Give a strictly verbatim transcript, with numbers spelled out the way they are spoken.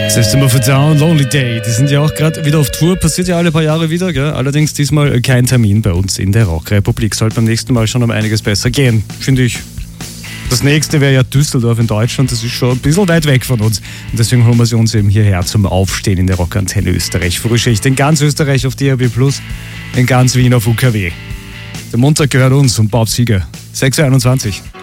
System of a Down, Lonely Day. Die sind ja auch gerade wieder auf Tour, passiert ja alle paar Jahre wieder, gell? Allerdings diesmal kein Termin bei uns in der Rockrepublik. Soll beim nächsten Mal schon um einiges besser gehen, finde ich. Das nächste wäre ja Düsseldorf in Deutschland, das ist schon ein bisschen weit weg von uns. Und deswegen holen wir sie uns eben hierher zum Aufstehen in der Rockantenne Österreich. Frühschicht in ganz Österreich auf D A B plus, in ganz Wien auf U K W. Der Montag gehört uns und Bob Sieger. sechs Uhr einundzwanzig.